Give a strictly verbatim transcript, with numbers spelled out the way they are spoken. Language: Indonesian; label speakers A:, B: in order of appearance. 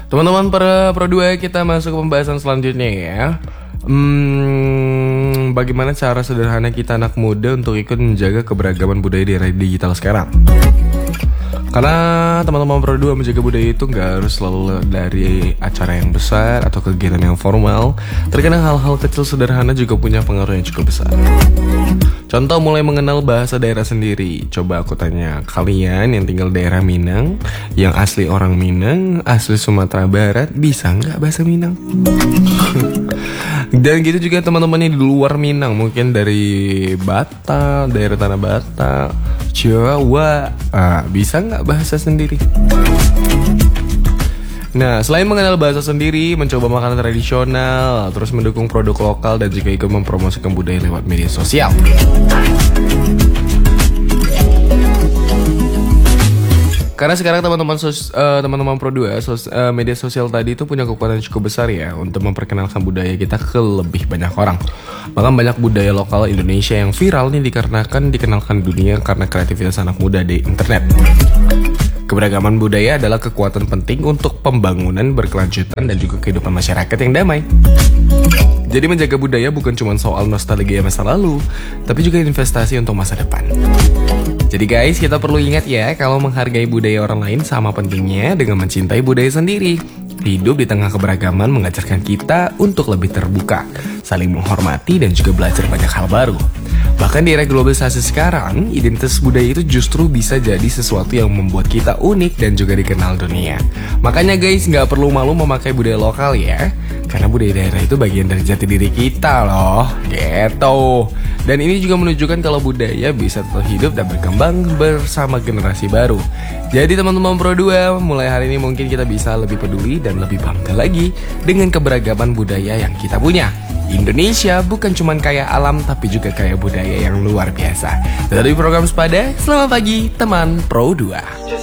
A: Teman-teman para Pro dua, kita masuk ke pembahasan selanjutnya ya. Hmm, bagaimana cara sederhana kita anak muda untuk ikut menjaga keberagaman budaya di era digital sekarang? Karena teman-teman Pro dua menjaga budaya itu gak harus selalu dari acara yang besar atau kegiatan yang formal. Terkadang hal-hal kecil sederhana juga punya pengaruh yang cukup besar. Contoh, mulai mengenal bahasa daerah sendiri. Coba aku tanya, kalian yang tinggal daerah Minang, yang asli orang Minang, asli Sumatera Barat, bisa nggak bahasa Minang? Dan gitu juga teman-teman yang di luar Minang, mungkin dari Batak, daerah Tanah Batak, Jawa, ah, bisa nggak bahasa sendiri? Nah, selain mengenal bahasa sendiri, mencoba makanan tradisional, terus mendukung produk lokal dan juga ikut mempromosikan budaya lewat media sosial. Karena sekarang teman-teman sos, uh, teman-teman Pro dua, sos, uh, media sosial tadi itu punya kekuatan yang cukup besar ya untuk memperkenalkan budaya kita ke lebih banyak orang. Bahkan banyak budaya lokal Indonesia yang viral nih dikarenakan dikenalkan dunia karena kreativitas anak muda di internet. Keberagaman budaya adalah kekuatan penting untuk pembangunan berkelanjutan dan juga kehidupan masyarakat yang damai. Jadi menjaga budaya bukan cuma soal nostalgia masa lalu, tapi juga investasi untuk masa depan. Jadi guys, kita perlu ingat ya, kalau menghargai budaya orang lain sama pentingnya dengan mencintai budaya sendiri. Hidup di tengah keberagaman mengajarkan kita untuk lebih terbuka, saling menghormati dan juga belajar banyak hal baru. Bahkan di era globalisasi sekarang, identitas budaya itu justru bisa jadi sesuatu yang membuat kita unik dan juga dikenal dunia. Makanya guys, nggak perlu malu memakai budaya lokal ya, karena budaya daerah itu bagian dari jati diri kita loh, gitu. Dan ini juga menunjukkan kalau budaya bisa tetap hidup dan berkembang bersama generasi baru. Jadi teman-teman Pro dua, mulai hari ini mungkin kita bisa lebih peduli dan lebih bangga lagi dengan keberagaman budaya yang kita punya. Indonesia bukan cuma kaya alam, tapi juga kaya budaya yang luar biasa. Dari program Sepada, selamat pagi teman Pro dua.